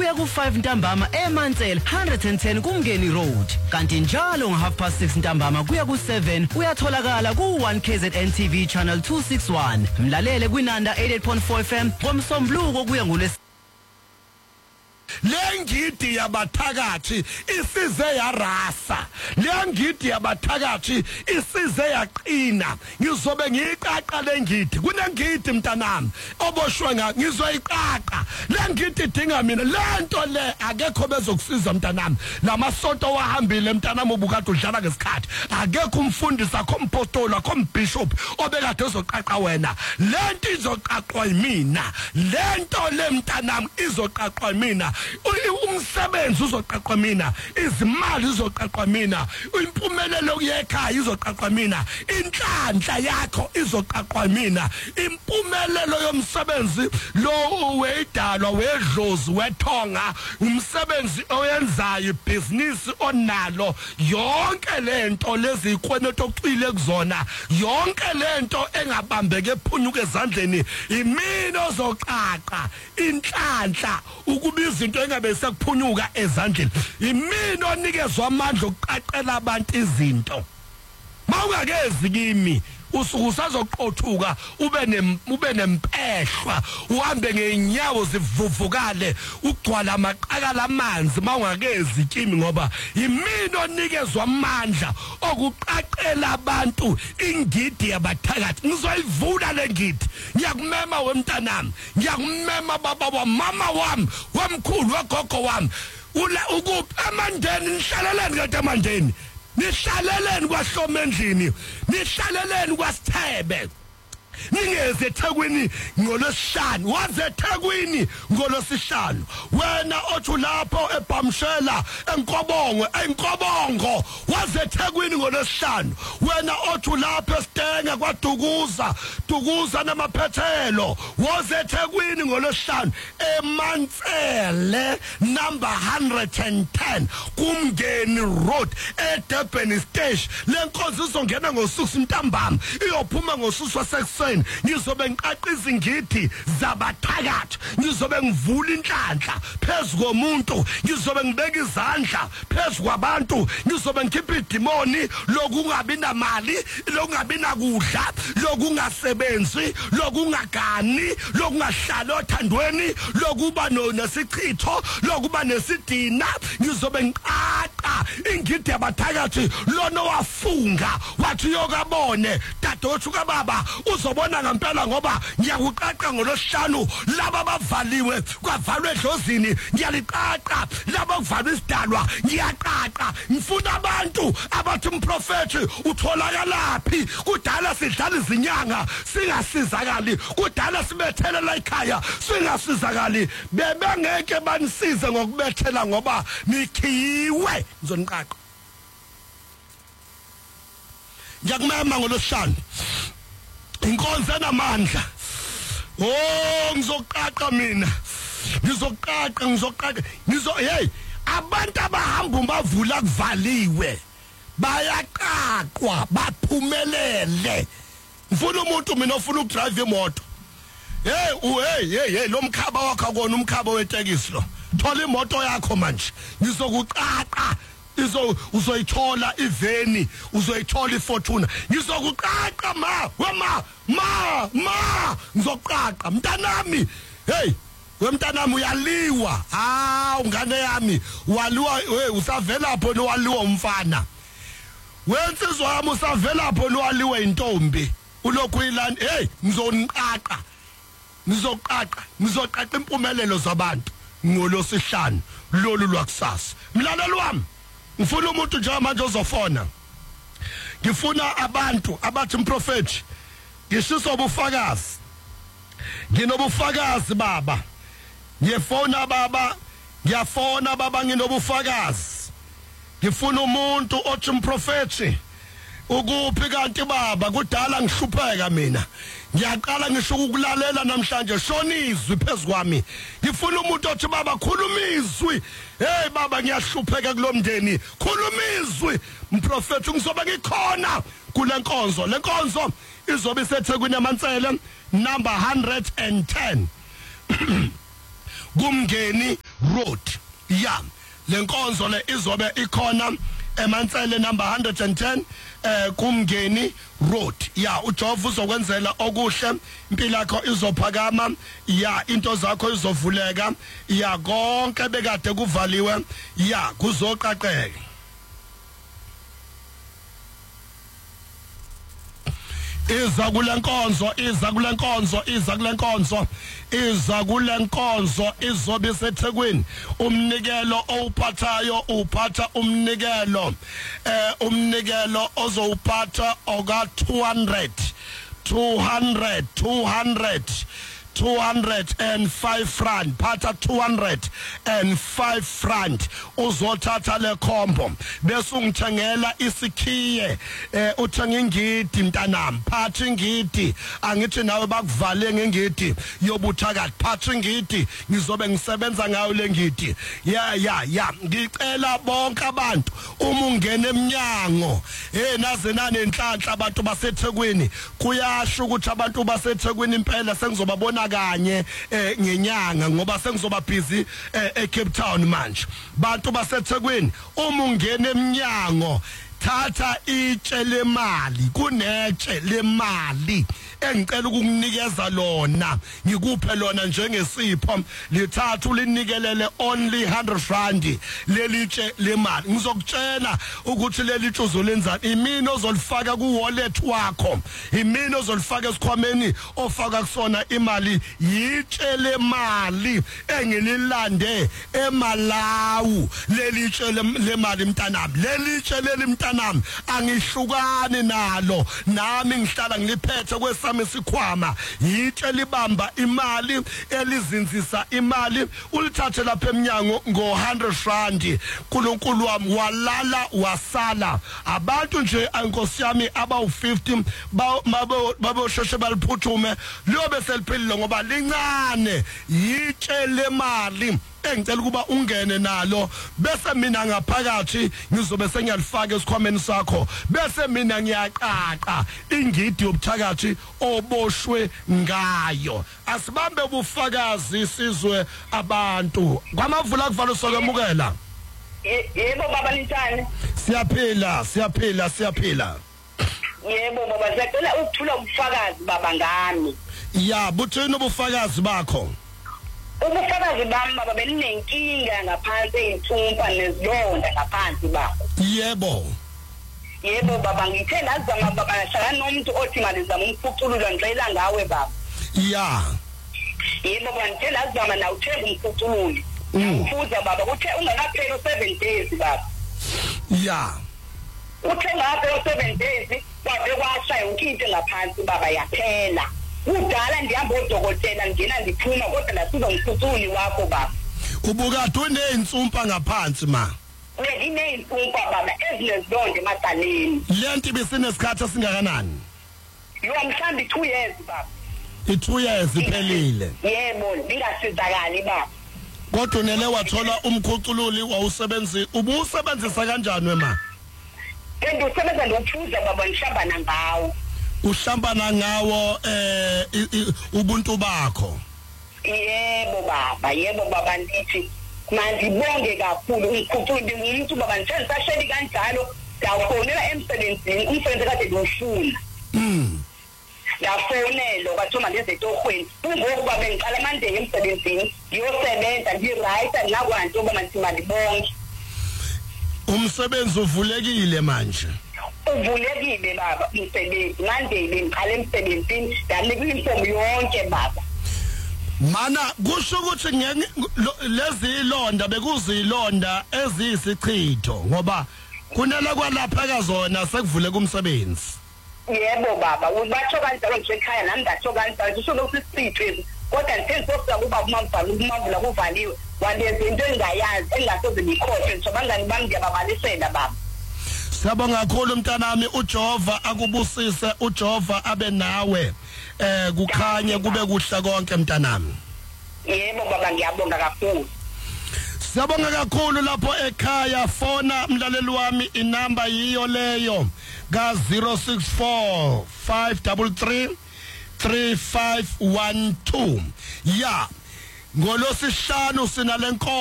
kuya ku5 ntambama eMansela 110 kuMngeni Road. Kanti njalo ngo6:30 ntambama kuya ku7 uyatholakala ku1 KZN TV channel 261. Mlalele kwinanda 88.4 FM ngomsombuluko kuya ngolesi. Lengidi yabathakathi isize yarasa, lengidi yabathakathi isize yaqina. Ngizobe ngiyiqaqa lengidi, kunengidi mntanami oboshwe ngizoyiqaqa. Lengidi idinga mina, lento le akekho bezokusiza mntanami. Lamasonto wahambile mntanami ubukade udlala ngesikhathi. Akekho umfundisi akho umpostoli akho umbishop obekade uzoqaqa wena. Lento izoqaqwa yimina, lento le mntanami izoqaqwa yimina. Umsebenzi uzoqaqwa mina, izimali uzoqaqwa mina, impumelelo yekhaya izoqaqwa mina, inhlanhla yakho izoqaqwa mina, impumelelo yomsebenzi lo wedalwa wedlozi wethonga, umsebenzi oyenzayo, ibhizinisi onalo, yonke lento lezi ikweneto ocile kuzona, yonke lento engabambeke ephunyuka ezandleni, imina ozoqaqa inhlanhla ukubiza into engabe sekuphunyuka ezandleni. Imina onikezwe amandla okuqaqela abantu izinto. Mawungakezi kimi usuku usazoqothuka ube nempehla, uhambe ngeenyawo zivuvukale, ugcwala amaqakala amanzi mawungakezi kimi, ngoba imina onikezwe amandla okuqaqela abantu ingidi yabathakathi. Ngizoyivula le ngidi. Ngiyakumema wemntanami, ngiyakumema baba wami, mama wami, wamkhulu, wagogo wami. Ukuphi amandeni? Nihlaleleni kade amandeni, nihlaleleni kwaHlomendlini, nihlaleleni kwaSithebe. Ningeze eThekwini ngolosihlanu, waze eThekwini ngolosihlanu. Wena othi lapho eBhamshela enkobongo, waze eThekwini ngolosihlanu. Wena othi lapho eStenga kwaDukuza namaphethelo, waze eThekwini ngolosihlanu. eMansele number 110 kuMngeni Road eDurban Station. Lenkonzo izongena ngosuku ntambama, iyophuma ngosuku wasekuseni. Ngizobe ngiqaqa izingidi zabathakathi, ngizobe ngivula inhlanhla phezu komuntu, ngizobe ngibeka izandla phezu kwabantu, ngizobe ngikhipha idimoni lokungabi namali, lokungabi nakudla, lokungasebenzi, lokungagani, lokungahlali othandweni, lokuba nesichitho, lokuba nesidina. Ngizobe ngiqaqa ingidi yabathakathi. Lona wafunga wathi yokabone dadothu kababa uzobona ngempela, ngoba ngiyakuqaqa ngolosihlanu laba bavaliwe kwavalwe edlozini, ngiyaliqaqa laba kuvalwe isidalwa, ngiyaqaqa. Ngifuna abantu abathi umprofethi utholakalaphi. Kudala sidlala izinyanga singasizakali, kudala sibethelela ekhaya singasizakali. Bebengeke banisize ngokubethela ngoba nikhiyiwe. Ngizoniqaqa. Ngiyakumema ngolosihlanu, inkonzo enamandla. Ngizoqaqa mina, ngizoqaqa. Hey, abantu abahamba bavula kuvaliwe bayaqaqwa baphumelele. Ngifuna umuntu mina ofuna ukudrive imoto. Hey, lo mkhaba wakho kona umkhaba wetekisi lo. Thola imoto yakho manje. Ngizokuqaqa. Uzoyithola iveni, uzoyithola iFortuna. Ngizokuqaqa ma ngizoqaqa mntanami. Hey, wemntanami uyaliwa. Ungane yami waliwa. Usavela pho nowaliwa umfana. Wensizwa yami usavela pho nowaliwa intombi. Ulokhu ilani. Hey, ngizoniqaqa. Ngizoqaqa impumelelo zabantu ngolosihlanu lolu lwakusasa. Mlalelo wami, ngifuna umuntu nje manje ozofona. Ngifuna abantu abathi umprofethi ngishisa ubufakazi. Nginobufakazi baba. Ngiyafona baba, nginobufakazi. Ngifuna umuntu othi umprofethi ukuphi kanti baba kudala ngihlupheka mina. Ngiyaqala ngisho ukulalela namhlanje shonizwi phezukwami. Ngifuna umuntu othi baba khulumizwi. Hey baba ngiyahlupheka kulomndeni. Khulumizwi. Umprofethi ngizobe ngikhona kule nkonzo. Le nkonzo izobe iseThekwini eMansele number 110. Kumngeni Road. Ya lenkonzo le izobe ikhona eMantsele number 110 Kumngeni Road. Ya uJehova uzokwenzela okuhle, impilo yakho izophakama, ya into zakho izovuleka, ya konke bekade kuvaliwe, ya kuzoqaqeka. Iza kule nkonzo izobe seThekwini. Umnikelo owuphathayo uphatha umnikelo ozowuphatha oka 205 rand, phatha 205 rand uzothatha le khombo bese ungithengela isikhiye uthenga ingidi mntanami, phatha ingidi, angithi nawe bakuvale ngengidi yobuthakathi, phatha ingidi ngizobe ngisebenza ngayo le ngidi. Ya ngicela bonke abantu uma ungena eminyango naze nanenhlanhla abantu baseThekwini, kuyasho ukuthi abantu baseThekwini impela sengizobabona kanye ngenyanga ngoba sengizoba busy eCape Town manje. Bantu baseThekwini uma ungena eminyango thatha itshe lemali, kunetshe lemali engicela ukukunikeza lona, ngikuphe lona njengesipho, lithatha ulinikelele only 100 rand lelitshe lemali. Ngizokutshela ukuthi lelitshe uzolenzani, imini ozolifaka ku-wallet wakho, imini ozolifaka esikhwameni ofaka kusona imali, yitshe lemali engililande eMalawi. Lelitshe lemali mntanami, lelitshe leli mntanami angihlukani nalo, nami ngihlala ngiliphethe kwesami isikhwama, yitshe libamba imali elizinzisa imali, ulithathe lapha eminyango ngo-100 rand. uNkulunkulu wami walala wasala. Abantu nje ankosi yami abawu-50 babosheshe baliphuthume liyobe seliphelile ngoba lincane, yitshe lemali engicela ukuba ungene nalo, bese mina ngaphakathi ngizobe sengiyalifaka esikhwameni sakho, bese mina ngiyaqaqa ingidi yobuthakathi oboshwe ngayo. Asibambe ubufakazi sizwe abantu. Kwamavula kuvalo sokwamukela. Yebo baba Lintane. Siyaphila. Yebo baba, sicela ukuthula ubufakazi baba ngami. Ya, buthini ubufakazi bakho? Ubufakazi bami baba, beninenkinga ngaphansi ey'nthumpa nezilonda ngaphansi baba. Yebo Baba, ngithe ngazama baba ngahlala nomuntu othi ngalizama umkhuculula ngicela ngawe baba. Ya. Yebo baba, ngithe ngazama na uthenga umkhucululi. Ngikubuza baba, uthe ungakapheli 7 days baba. Ya. Uthe ngapheli 7 days kwabe kwashaya ukinto ngaphansi baba yaphela. Udala ndihamba odokotela ngena ndiphuma kodwa lasiza umkhuculi wakho baba. Ubukade uney'nsumpa ngaphansi ma. Nginey'nsumpa baba ezinezilonda emagaleni. Lento ibisinesikhathi esingakanani? Mhlawumbe 2 years baba. I2 years iphelile. Yebo, ngingasizakali baba. Kodwa unele wathola umkhucululi ubusebenzisa kanjani wema? Usebenza ngophuza baba, ngishambana ngawo. Uhlambana ngawo ubuntu bakho. Yebo baba, ndithi mandibonge kakhulu umkhuculi umuntu baba, ngisasheli kanjalo ngawufonela emsebenzini, umsebenzi kade ngifuna. Ngafonela kwathoma lezi torhweni, kungokuba bengiqala manje emsebenzini ngiyosebenza ngiright ngakwanto ngoba manje mandibonge. Umsebenzi uvulekile manje. Uvulekile baba umsebenzi, manje ngiqala emsebenzini nganika imfomo yonke baba. Mana kusho ukuthi lezi ilonda bekuzilonda eziyisichitho ngoba kunela kwalapha kazona sekuvule kumsebenzi. Yebo baba, ubatsho kanjalo nje ekhaya nami ndatsho kanjalo, kusho ukuthi isithitho kodwa ngithe sokuza kuba umavula kuvaliwe walezi into engayazi engasoze ngikhohle nje abangani bami ngiyababalisela baba. Siyabonga kakhulu mntanami, uJehova akubusise, uJehova abe nawe kukhanye kube kuhle konke mntanami. Yebo baba, ngiyabonga kakhulu. Siyabonga kakhulu lapho ekhaya. Fona mlaleli wami, inamba yiyo leyo ka 064 533 3512. Ya ngolosihlanu sinalenkonzo